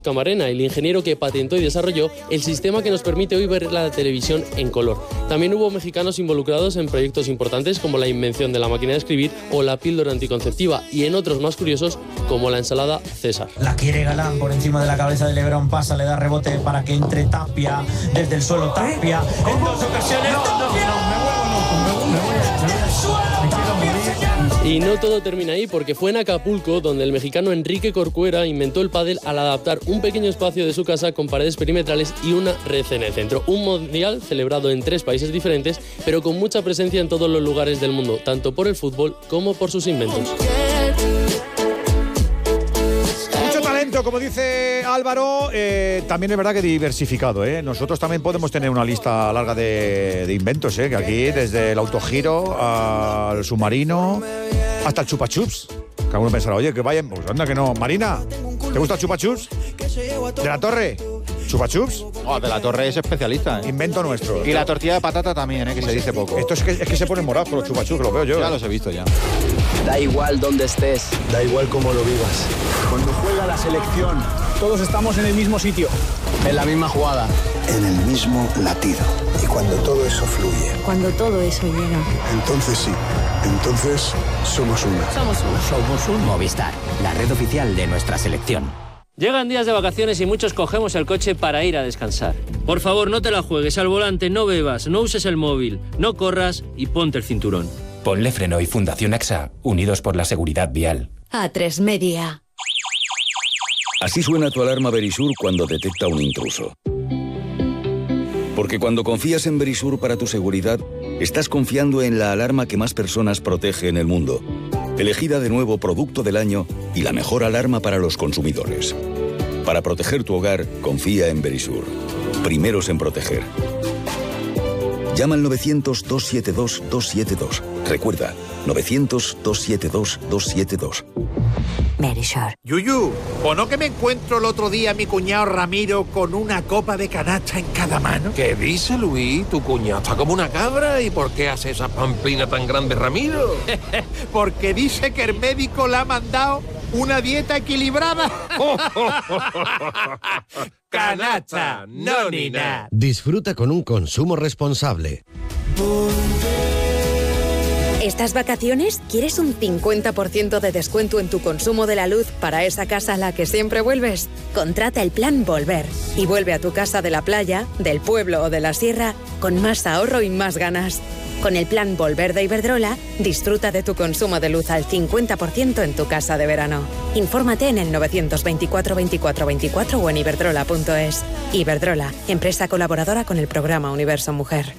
Camarena, el ingeniero que patentó y desarrolló el sistema que nos permite hoy ver la televisión en color. También hubo mexicanos involucrados en proyectos importantes como la invención de la máquina de escribir o la píldora anticonceptiva, y en otros más curiosos como la ensalada César. La quiere Galán por encima de la cabeza de Lebrón, pasa, le da rebote para que entre Tapia, desde el suelo Tapia, en dos ocasiones Y no todo termina ahí, porque fue en Acapulco donde el mexicano Enrique Corcuera inventó el pádel al adaptar un pequeño espacio de su casa con paredes perimetrales y una red en el centro. Un mundial celebrado en 3 países diferentes, pero con mucha presencia en todos los lugares del mundo, tanto por el fútbol como por sus inventos. Como dice Álvaro, también es verdad que diversificado, ¿eh? Nosotros también podemos tener una lista larga de inventos, ¿eh? Que aquí, desde el autogiro al submarino hasta el chupachups. Que alguno pensará, oye, que vayan, pues anda que no. Marina, ¿te gusta el chupachups? ¿De la Torre? ¿Chupachups? Oh, de la Torre es especialista, ¿eh? Invento nuestro. Y la tortilla de patata también, que se dice poco. Esto es que se ponen morados con los chupachups, que lo veo yo. Ya los he visto ya. Da igual dónde estés, da igual cómo lo vivas. Cuando juega la selección, todos estamos en el mismo sitio, en la misma jugada, en el mismo latido. Y cuando todo eso fluye, cuando todo eso llega, entonces sí, entonces somos uno. Somos un Movistar, la red oficial de nuestra selección. Llegan días de vacaciones y muchos cogemos el coche para ir a descansar. Por favor, no te la juegues al volante, no bebas, no uses el móvil, no corras y ponte el cinturón. Ponle Freno y Fundación AXA, unidos por la seguridad vial. A3 Media. Así suena tu alarma Verisur cuando detecta un intruso. Porque cuando confías en Verisur para tu seguridad, estás confiando en la alarma que más personas protege en el mundo. Elegida de nuevo Producto del Año y la mejor alarma para los consumidores. Para proteger tu hogar, confía en Verisur. Primeros en proteger. Llama al 900-272-272. Recuerda, 900-272-272. Verisur. Yuyu, ¿o no que me encuentro el otro día a mi cuñado Ramiro con una copa de canasta en cada mano? ¿Qué dice, Luis? Tu cuñado está como una cabra. ¿Y por qué hace esa pamplina tan grande, Ramiro? Porque dice que el médico le ha mandado una dieta equilibrada. Canasta, no ni nada. Disfruta con un consumo responsable. ¿Estas vacaciones quieres un 50% de descuento en tu consumo de la luz para esa casa a la que siempre vuelves? Contrata el plan Volver y vuelve a tu casa de la playa, del pueblo o de la sierra con más ahorro y más ganas. Con el plan Volver de Iberdrola, disfruta de tu consumo de luz al 50% en tu casa de verano. Infórmate en el 924 24 24 o en iberdrola.es. Iberdrola, empresa colaboradora con el programa Universo Mujer.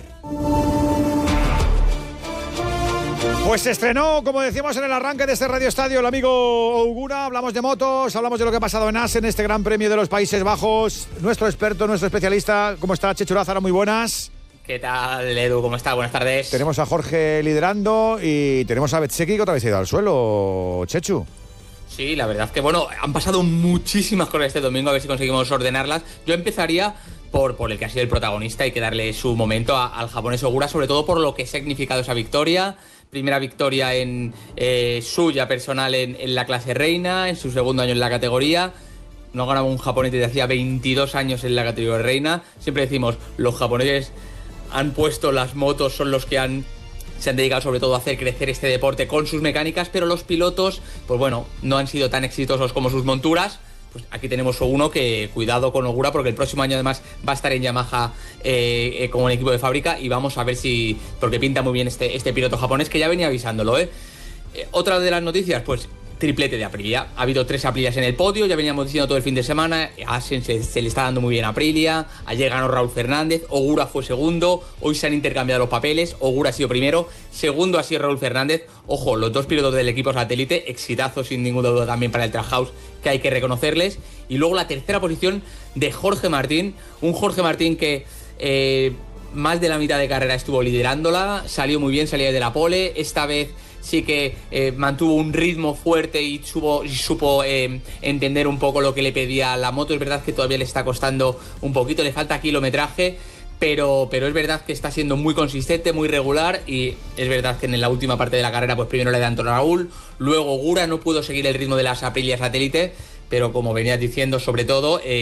Pues se estrenó, como decíamos en el arranque de este Radio Estadio, el amigo Ogura. Hablamos de motos, hablamos de lo que ha pasado en Assen, este Gran Premio de los Países Bajos. Nuestro experto, nuestro especialista, ¿cómo está? Chechu Lázaro, muy buenas. ¿Qué tal, Edu? ¿Cómo está? Buenas tardes. Tenemos a Jorge liderando y tenemos a Bezzecchi que otra vez se ha ido al suelo, Chechu. Sí, la verdad es que, bueno, han pasado muchísimas cosas este domingo, a ver si conseguimos ordenarlas. Yo empezaría por el que ha sido el protagonista, hay que darle su momento al japonés Ogura, sobre todo por lo que ha significado esa victoria. Primera victoria en suya personal en la clase reina, en su segundo año en la categoría. No ganaba un japonés desde hacía 22 años en la categoría reina. Siempre decimos, los japoneses han puesto las motos, son los que se han dedicado sobre todo a hacer crecer este deporte con sus mecánicas, pero los pilotos, pues bueno, no han sido tan exitosos como sus monturas. Pues aquí tenemos uno que, cuidado con Ogura, porque el próximo año además va a estar en Yamaha como un equipo de fábrica, y vamos a ver si, porque pinta muy bien este piloto japonés, que ya venía avisándolo, Otra de las noticias, pues triplete de Aprilia. Ha habido 3 Aprilias en el podio, ya veníamos diciendo todo el fin de semana. A Assen se le está dando muy bien a Aprilia. Ayer ganó Raúl Fernández, Ogura fue segundo. Hoy se han intercambiado los papeles, Ogura ha sido primero, segundo ha sido Raúl Fernández. Ojo, los 2 pilotos del equipo satélite, exitazo sin ninguna duda también para el Trackhouse, que hay que reconocerles. Y luego la tercera posición de Jorge Martín, un Jorge Martín que más de la mitad de carrera estuvo liderándola, salió muy bien, salía de la pole. Esta vez sí que mantuvo un ritmo fuerte y supo entender un poco lo que le pedía la moto. Es verdad que todavía le está costando un poquito, le falta kilometraje, pero es verdad que está siendo muy consistente, muy regular, y es verdad que en la última parte de la carrera pues primero le adelantó Raúl, luego Ogura no pudo seguir el ritmo de las Aprilia satélite, pero como venías diciendo, sobre todo